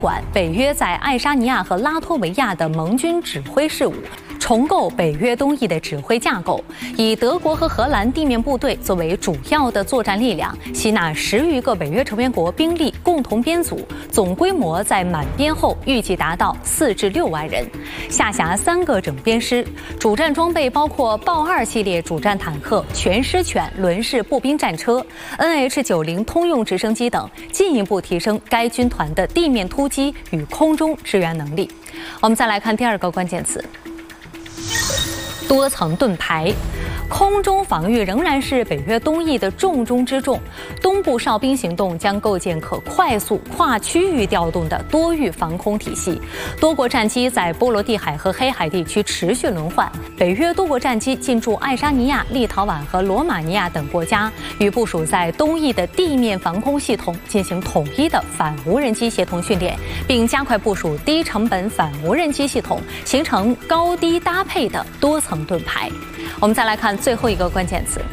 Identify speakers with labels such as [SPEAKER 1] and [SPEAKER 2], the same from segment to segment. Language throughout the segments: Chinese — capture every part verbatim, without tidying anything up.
[SPEAKER 1] 管北约在爱沙尼亚和拉脱维亚的盟军指挥事务，重构北约东翼的指挥架构，以德国和荷兰地面部队作为主要的作战力量，吸纳十余个北约成员国兵力共同编组，总规模在满编后预计达到四至六万人，下辖三个整编师，主战装备包括豹二系列主战坦克、全狮犬轮式步兵战车、N H 九十通用直升机等，进一步提升该军团的地面突击与空中支援能力。我们再来看第二个关键词。多层盾牌，空中防御仍然是北约东翼的重中之重。东部哨兵行动将构建可快速跨区域调动的多域防空体系。多国战机在波罗的海和黑海地区持续轮换。北约多国战机进驻爱沙尼亚、立陶宛和罗马尼亚等国家，与部署在东翼的地面防空系统进行统一的反无人机协同训练，并加快部署低成本反无人机系统，形成高低搭配的多层盾牌。我们再来看最后一个关键词：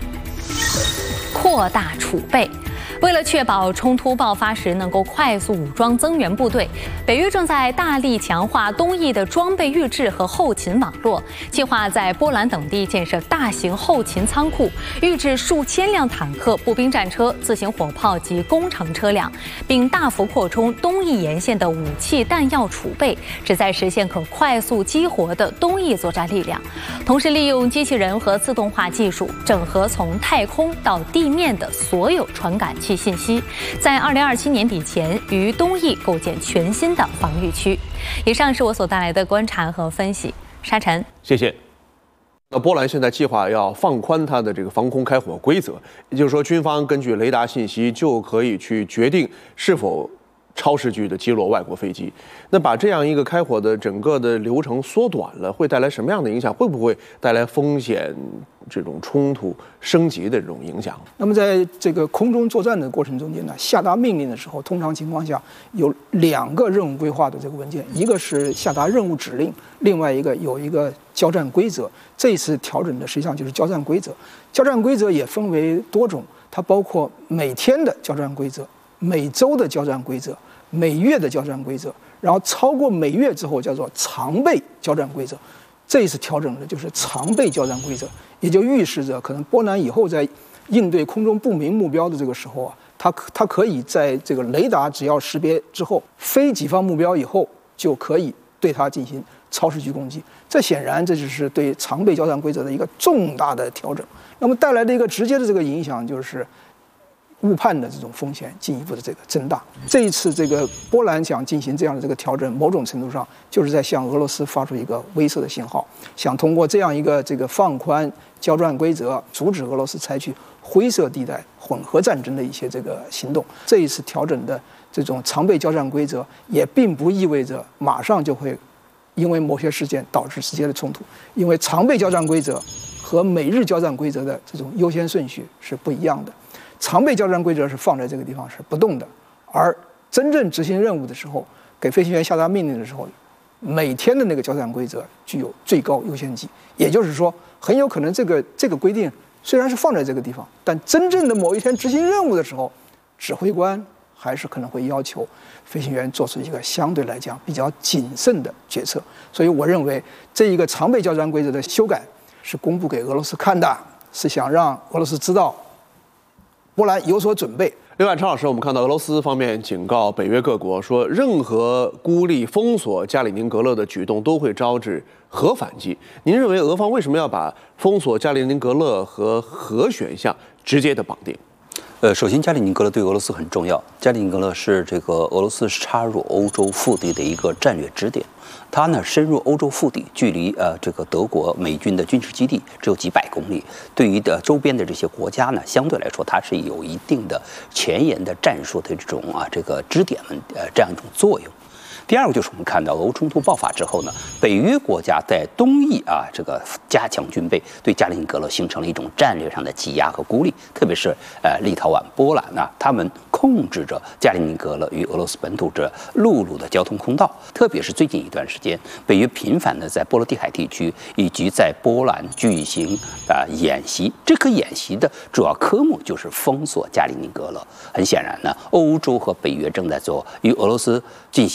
[SPEAKER 1] 扩大储备。为了确保冲突爆发时能够快速武装增援部队，北约正在大力强化东翼的装备预制和后勤网络，计划在波兰等地建设大型后勤仓库，预制数千辆坦克、步兵战车、自行火炮及工程车辆，并大幅扩充东翼沿线的武器弹药储备，旨在实现可快速激活的东翼作战力量。同时，利用机器人和自动化技术，整合从太空到地面的所有传感器信息，在二零二七年底前于东翼构建全新的防御区。以上是我所带来的观察和分析。沙尘，
[SPEAKER 2] 谢谢。那波兰现在计划要放宽它的这个防空开火规则，也就是说，军方根据雷达信息就可以去决定是否超视距的击落外国飞机。那把这样一个开火的整个的流程缩短了，会带来什么样的影响？会不会带来风险这种冲突升级的这种影响？
[SPEAKER 3] 那么在这个空中作战的过程中间呢，下达命令的时候，通常情况下有两个任务规划的这个文件，一个是下达任务指令，另外一个有一个交战规则。这一次调整的实际上就是交战规则。交战规则也分为多种，它包括每天的交战规则、每周的交战规则、每月的交战规则，然后超过每月之后叫做常备交战规则。这一次调整的就是常备交战规则，也就预示着可能波兰以后在应对空中不明目标的这个时候啊，它它可以在这个雷达只要识别之后，非己方目标以后，就可以对它进行超视距攻击。这显然这就是对常备交战规则的一个重大的调整。那么带来的一个直接的这个影响就是误判的这种风险进一步的这个增大。这一次这个波兰想进行这样的这个调整，某种程度上就是在向俄罗斯发出一个威慑的信号，想通过这样一个这个放宽交战规则，阻止俄罗斯采取灰色地带混合战争的一些这个行动。这一次调整的这种常备交战规则，也并不意味着马上就会因为某些事件导致直接的冲突，因为常备交战规则和每日交战规则的这种优先顺序是不一样的。常备交战规则是放在这个地方是不动的，而真正执行任务的时候，给飞行员下达命令的时候，每天的那个交战规则具有最高优先级。也就是说，很有可能这个这个规定虽然是放在这个地方，但真正的某一天执行任务的时候，指挥官还是可能会要求飞行员做出一个相对来讲比较谨慎的决策。所以我认为这一个常备交战规则的修改是公布给俄罗斯看的，是想让俄罗斯知道波兰有所准备。
[SPEAKER 2] 另外，常老师，我们看到俄罗斯方面警告北约各国说，任何孤立封锁加里宁格勒的举动都会招致核反击。您认为俄方为什么要把封锁加里宁格勒和核选项直接的绑定？
[SPEAKER 4] 呃，首先，加里宁格勒对俄罗斯很重要。加里宁格勒是这个俄罗斯插入欧洲腹地的一个战略支点。它呢深入欧洲腹地，距离呃这个德国美军的军事基地只有几百公里。对于的周边的这些国家呢，相对来说它是有一定的前沿的战术的这种啊这个支点们呃这样一种作用。第二个就是我们看到俄乌冲突爆发之后呢，北约国家在东翼啊这个加强军备，对加里宁格勒形成了一种战略上的挤压和孤立，特别是呃立陶宛、波兰啊，他们控制着加里宁格勒与俄罗斯本土这陆路的交通通道。特别是最近一段时间，北约频繁的在波罗的海地区以及在波兰举行啊、呃、演习。这个演习的主要科目就是封锁加里宁格勒。很显然呢，欧洲和北约正在做与俄罗斯进行